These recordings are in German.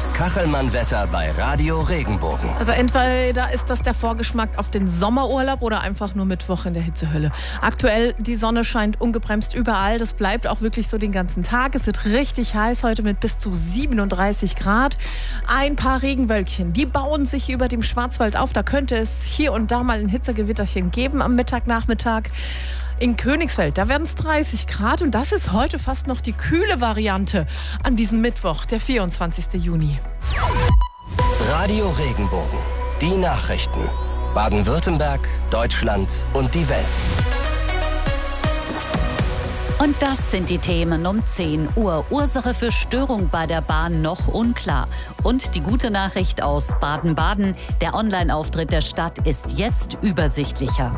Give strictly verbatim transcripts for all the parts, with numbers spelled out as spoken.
Das Kachelmann-Wetter bei Radio Regenbogen. Also entweder ist das der Vorgeschmack auf den Sommerurlaub oder einfach nur Mittwoch in der Hitzehölle. Aktuell, die Sonne scheint ungebremst überall. Das bleibt auch wirklich so den ganzen Tag. Es wird richtig heiß heute mit bis zu siebenunddreißig Grad. Ein paar Regenwölkchen, die bauen sich über dem Schwarzwald auf. Da könnte es hier und da mal ein Hitzegewitterchen geben am Mittag, Nachmittag. In Königsfeld, da werden es dreißig Grad und das ist heute fast noch die kühle Variante an diesem Mittwoch, der vierundzwanzigsten Juni. Radio Regenbogen, die Nachrichten. Baden-Württemberg, Deutschland und die Welt. Und das sind die Themen um zehn Uhr. Ursache für Störung bei der Bahn noch unklar. Und die gute Nachricht aus Baden-Baden, der Online-Auftritt der Stadt ist jetzt übersichtlicher.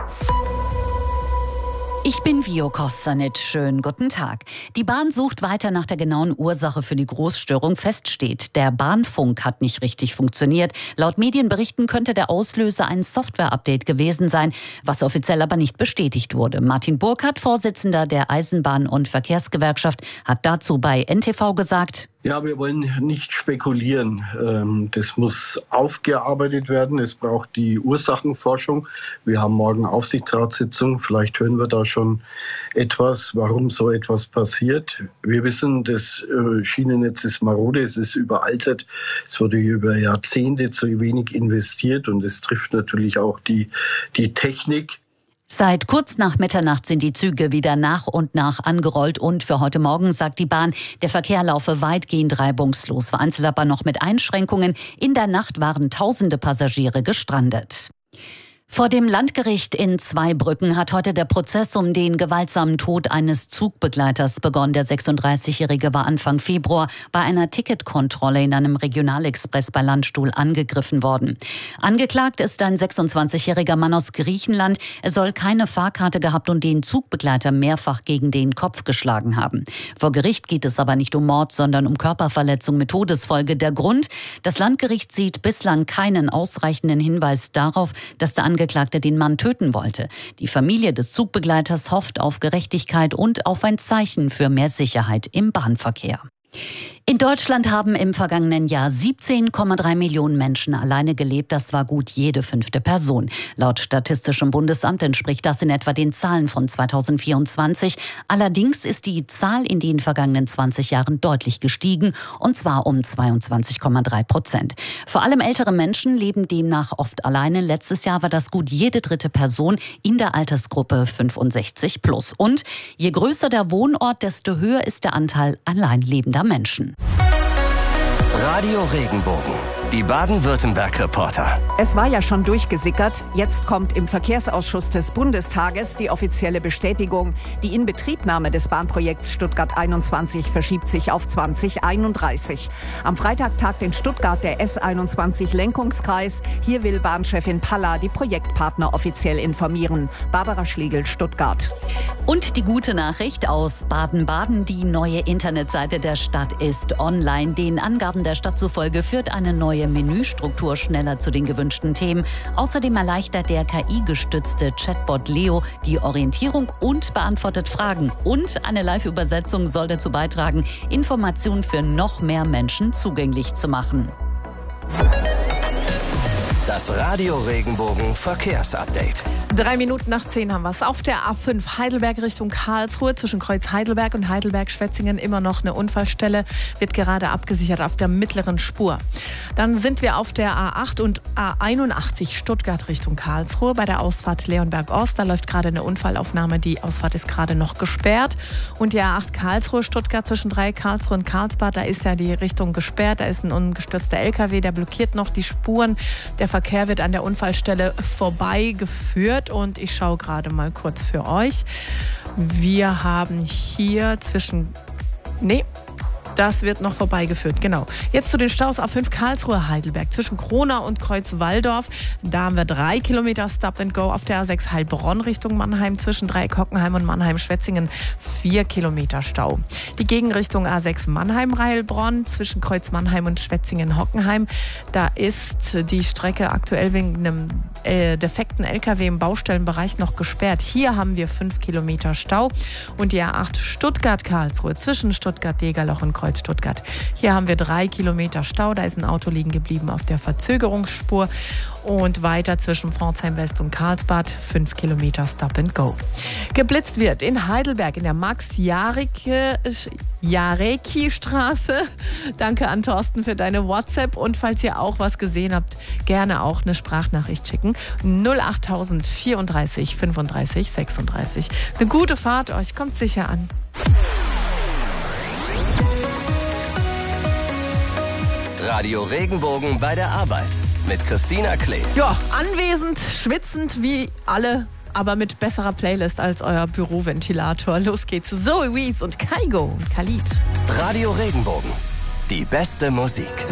Ich bin Vio Kostanic. Schönen guten Tag. Die Bahn sucht weiter nach der genauen Ursache für die Großstörung. Fest steht, der Bahnfunk hat nicht richtig funktioniert. Laut Medienberichten könnte der Auslöser ein Software-Update gewesen sein, was offiziell aber nicht bestätigt wurde. Martin Burkhardt, Vorsitzender der Eisenbahn- und Verkehrsgewerkschaft, hat dazu bei N T V gesagt: Ja, wir wollen nicht spekulieren. Das muss aufgearbeitet werden. Es braucht die Ursachenforschung. Wir haben morgen Aufsichtsratssitzung. Vielleicht hören wir da schon etwas, warum so etwas passiert. Wir wissen, das Schienennetz ist marode, es ist überaltert. Es wurde über Jahrzehnte zu wenig investiert und es trifft natürlich auch die, die Technik. Seit kurz nach Mitternacht sind die Züge wieder nach und nach angerollt und für heute Morgen sagt die Bahn, der Verkehr laufe weitgehend reibungslos, vereinzelt aber noch mit Einschränkungen. In der Nacht waren tausende Passagiere gestrandet. Vor dem Landgericht in Zweibrücken hat heute der Prozess um den gewaltsamen Tod eines Zugbegleiters begonnen. Der sechsunddreißigjährige war Anfang Februar bei einer Ticketkontrolle in einem Regionalexpress bei Landstuhl angegriffen worden. Angeklagt ist ein sechsundzwanzigjähriger Mann aus Griechenland. Er soll keine Fahrkarte gehabt und den Zugbegleiter mehrfach gegen den Kopf geschlagen haben. Vor Gericht geht es aber nicht um Mord, sondern um Körperverletzung mit Todesfolge. Der Grund: Das Landgericht sieht bislang keinen ausreichenden Hinweis darauf, dass der Angeklagte Angeklagte den Mann töten wollte. Die Familie des Zugbegleiters hofft auf Gerechtigkeit und auf ein Zeichen für mehr Sicherheit im Bahnverkehr. In Deutschland haben im vergangenen Jahr siebzehn Komma drei Millionen Menschen alleine gelebt. Das war gut jede fünfte Person. Laut Statistischem Bundesamt entspricht das in etwa den Zahlen von zweitausendvierundzwanzig. Allerdings ist die Zahl in den vergangenen zwanzig Jahren deutlich gestiegen, und zwar um zweiundzwanzig Komma drei Prozent. Vor allem ältere Menschen leben demnach oft alleine. Letztes Jahr war das gut jede dritte Person in der Altersgruppe fünfundsechzig plus. Und je größer der Wohnort, desto höher ist der Anteil allein lebender Menschen. Radio Regenbogen, die Baden-Württemberg-Reporter. Es war ja schon durchgesickert. Jetzt kommt im Verkehrsausschuss des Bundestages die offizielle Bestätigung. Die Inbetriebnahme des Bahnprojekts Stuttgart einundzwanzig verschiebt sich auf zwanzig einunddreißig. Am Freitag tagt in Stuttgart der S einundzwanzig Lenkungskreis. Hier will Bahnchefin Palla die Projektpartner offiziell informieren. Barbara Schlegel, Stuttgart. Und die gute Nachricht aus Baden-Baden: Die neue Internetseite der Stadt ist online. Den Angaben der Stadt zufolge führt eine neue Menüstruktur schneller zu den gewünschten Themen. Außerdem erleichtert der K I-gestützte Chatbot Leo die Orientierung und beantwortet Fragen. Und eine Live-Übersetzung soll dazu beitragen, Informationen für noch mehr Menschen zugänglich zu machen. Das Radio Regenbogen Verkehrsupdate. Drei Minuten nach zehn haben wir es. Auf der A fünf Heidelberg Richtung Karlsruhe zwischen Kreuz Heidelberg und Heidelberg-Schwetzingen immer noch eine Unfallstelle. Wird gerade abgesichert auf der mittleren Spur. Dann sind wir auf der A acht und A einundachtzig Stuttgart Richtung Karlsruhe bei der Ausfahrt Leonberg-Ost. Da läuft gerade eine Unfallaufnahme. Die Ausfahrt ist gerade noch gesperrt. Und die A acht Karlsruhe-Stuttgart zwischen drei Karlsruhe und Karlsbad, da ist ja die Richtung gesperrt. Da ist ein umgestürzter L K W, der blockiert noch die Spuren. Der Verkehr wird an der Unfallstelle vorbeigeführt und ich schaue gerade mal kurz für euch. Wir haben hier zwischen... Nee, das wird noch vorbeigeführt, genau. Jetzt zu den Staus A fünf Karlsruhe-Heidelberg zwischen Kronau und Kreuz-Walldorf. Da haben wir drei Kilometer Stop and Go. Auf der A sechs Heilbronn Richtung Mannheim zwischen Dreieck-Hockenheim und Mannheim-Schwetzingen vier Kilometer Stau. Die Gegenrichtung A sechs Mannheim-Heilbronn zwischen Kreuz Mannheim und Schwetzingen-Hockenheim. Da ist die Strecke aktuell wegen einem äh, defekten L K W im Baustellenbereich noch gesperrt. Hier haben wir fünf Kilometer Stau. Und die A acht Stuttgart-Karlsruhe zwischen Stuttgart-Degerloch und Kreuz-Stuttgart. Hier haben wir drei Kilometer Stau. Da ist ein Auto liegen geblieben auf der Verzögerungsspur. Und weiter zwischen Pforzheim West und Karlsbad fünf Kilometer Stop and Go. Geblitzt wird in Heidelberg in der Max-Jarecki-Straße. Danke an Thorsten für deine WhatsApp. Und falls ihr auch was gesehen habt, gerne auch eine Sprachnachricht schicken. null acht vierunddreißig fünfunddreißig sechsunddreißig. Eine gute Fahrt euch, kommt sicher an. Radio Regenbogen bei der Arbeit mit Christina Klee. Ja, anwesend, schwitzend wie alle, aber mit besserer Playlist als euer Büroventilator. Los geht's. Zoe Wees und Kaigo und Khalid. Radio Regenbogen. Die beste Musik.